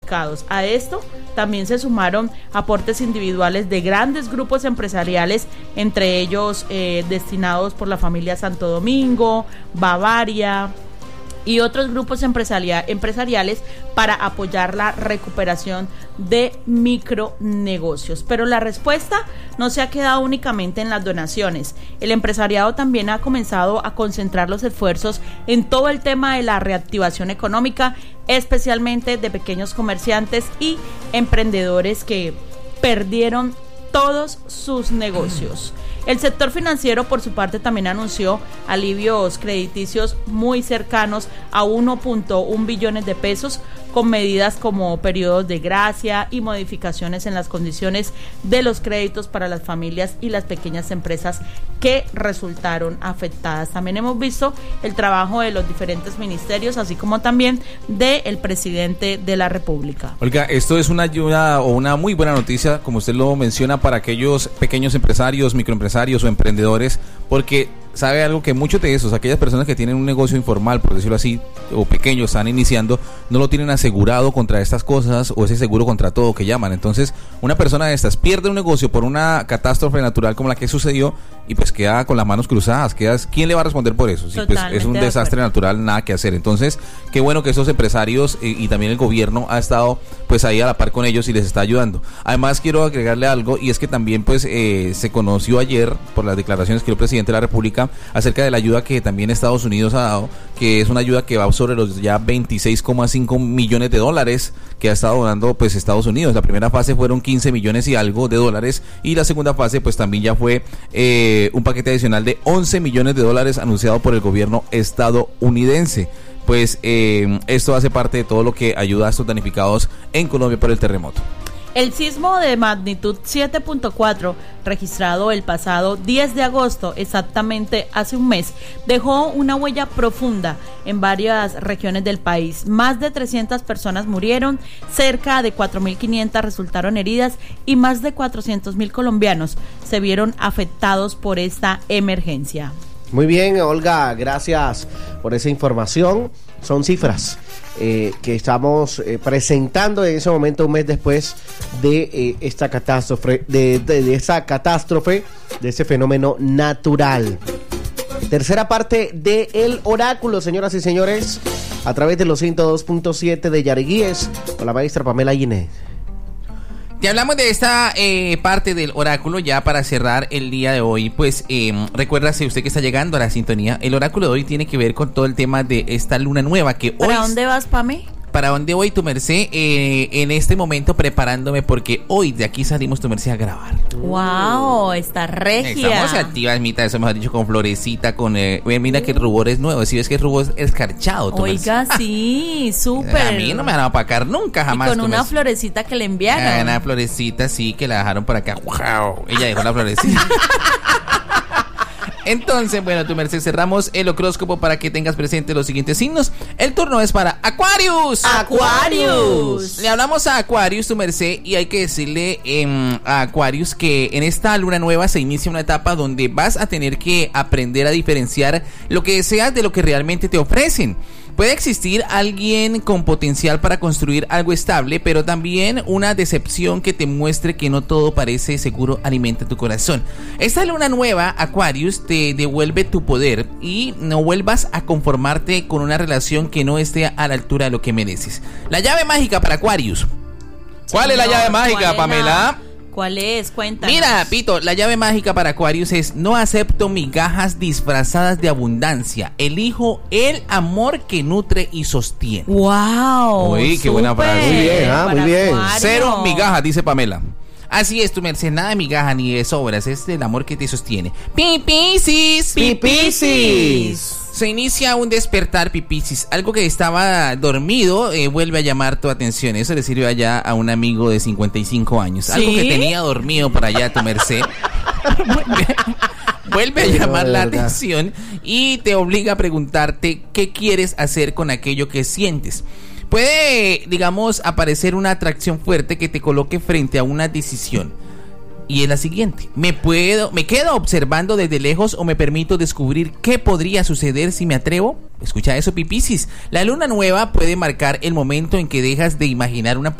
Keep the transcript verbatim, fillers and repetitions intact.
diversificados. A esto también se sumaron aportes individuales de grandes grupos empresariales, entre ellos eh, destinados por la familia Santo Domingo, Bavaria y otros grupos empresaria, empresariales para apoyar la recuperación de micronegocios. Pero la respuesta no se ha quedado únicamente en las donaciones. El empresariado también ha comenzado a concentrar los esfuerzos en todo el tema de la reactivación económica, especialmente de pequeños comerciantes y emprendedores que perdieron todos sus negocios. El sector financiero, por su parte, también anunció alivios crediticios muy cercanos a uno punto uno billones de pesos, con medidas como periodos de gracia y modificaciones en las condiciones de los créditos para las familias y las pequeñas empresas que resultaron afectadas. También hemos visto el trabajo de los diferentes ministerios, así como también del presidente de la República. Olga, esto es una ayuda o una muy buena noticia, como usted lo menciona, para aquellos pequeños empresarios, microempresarios o emprendedores, porque sabe algo que muchos de esos, aquellas personas que tienen un negocio informal, por decirlo así, o pequeño, están iniciando, no lo tienen asegurado contra estas cosas, o ese seguro contra todo que llaman. Entonces, una persona de estas pierde un negocio por una catástrofe natural como la que sucedió y pues queda con las manos cruzadas. Quedas, ¿quién le va a responder por eso? Si pues es un desastre natural, nada que hacer. Entonces, qué bueno que esos empresarios y, y también el gobierno ha estado pues ahí a la par con ellos y les está ayudando. Además, quiero agregarle algo, y es que también pues eh, se conoció ayer por las declaraciones que dio el presidente de la República acerca de la ayuda que también Estados Unidos ha dado, que es una ayuda que va sobre los ya veintiséis coma cinco millones de dólares que ha estado dando pues Estados Unidos. La primera fase fueron quince millones y algo de dólares, y la segunda fase pues también ya fue eh, un paquete adicional de once millones de dólares anunciado por el gobierno estadounidense. Pues eh, esto hace parte de todo lo que ayuda a estos damnificados en Colombia por el terremoto. El sismo de magnitud siete punto cuatro, registrado el pasado diez de agosto, exactamente hace un mes, dejó una huella profunda en varias regiones del país. Más de trescientas personas murieron, cerca de cuatro mil quinientas resultaron heridas y más de cuatrocientos mil colombianos se vieron afectados por esta emergencia. Muy bien, Olga, gracias por esa información. Son cifras eh, que estamos eh, presentando en ese momento, un mes después de eh, esta catástrofe, de, de, de esa catástrofe, de ese fenómeno natural. Tercera parte de El Oráculo, señoras y señores, a través de los ciento dos punto siete de Yariguíes, con la maestra Pamela Guiné. Te hablamos de esta eh, parte del oráculo ya para cerrar el día de hoy. Pues eh, recuérdase usted que está llegando a la sintonía. El oráculo de hoy tiene que ver con todo el tema de esta luna nueva que hoy... ¿Para dónde vas, Pame? ¿Para dónde voy, tu merced? Eh, en este momento preparándome porque hoy de aquí salimos, tu merced, a grabar. ¡Wow! Está regia. Estamos activas, mitad, eso mejor dicho, con florecita, con... Eh, mira que el rubor es nuevo, si ves que el rubor es escarchado, tu Oiga, merced. Sí, súper. A mí no me van a apacar nunca, jamás. Y con una merced. Florecita que le enviaron. Una florecita, sí, que la dejaron por acá. ¡Wow! Ella dejó la florecita. Entonces, bueno, tu merced, cerramos el horóscopo para que tengas presente los siguientes signos. El turno es para Acuarius. Acuarius. Le hablamos a Acuarius, tu merced, y hay que decirle eh, a Acuarius que en esta luna nueva se inicia una etapa donde vas a tener que aprender a diferenciar lo que deseas de lo que realmente te ofrecen. Puede existir alguien con potencial para construir algo estable, pero también una decepción que te muestre que no todo parece seguro alimenta tu corazón. Esta luna nueva, Acuarius, te devuelve tu poder y no vuelvas a conformarte con una relación que no esté a la altura de lo que mereces. La llave mágica para Acuarius. ¿Cuál Señor, es la llave mágica, Pamela? La... ¿Cuál es? Cuéntanos. Mira, Pito, la llave mágica para Acuarius es: no acepto migajas disfrazadas de abundancia. Elijo el amor que nutre y sostiene. ¡Wow! Uy, qué buena frase. Muy bien, ¿ah? Muy bien. Acuario. Cero migajas, dice Pamela. Así es, tu merced, nada de migaja ni de sobras, es el amor que te sostiene. Pipisis, Pipisis. Se inicia un despertar, Pipisis. Algo que estaba dormido eh, vuelve a llamar tu atención. Eso le sirve allá a un amigo de cincuenta y cinco años. ¿Sí? Algo que tenía dormido por allá, tu merced. Vuelve a llamar la atención y te obliga a preguntarte qué quieres hacer con aquello que sientes. Puede, digamos, aparecer una atracción fuerte que te coloque frente a una decisión. Y es la siguiente: ¿Me puedo, me quedo observando desde lejos o me permito descubrir qué podría suceder si me atrevo? Escucha eso, Pipisis. La luna nueva puede marcar el momento en que dejas de imaginar una